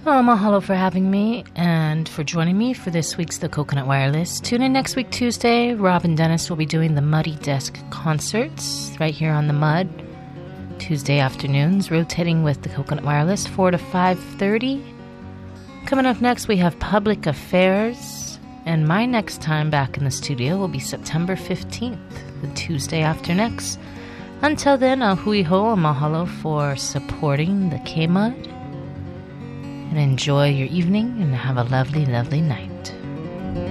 Oh, mahalo for having me and for joining me for this week's The Coconut Wireless. Tune in next week, Tuesday. Rob and Dennis will be doing the Muddy Desk concerts right here on the Mud. Tuesday afternoons, rotating with The Coconut Wireless, 4 to 5:30. Coming up next, we have Public Affairs. And my next time back in the studio will be September 15th, the Tuesday after next. Until then, a hui ho, a mahalo for supporting the K-Mud. And enjoy your evening and have a lovely, lovely night.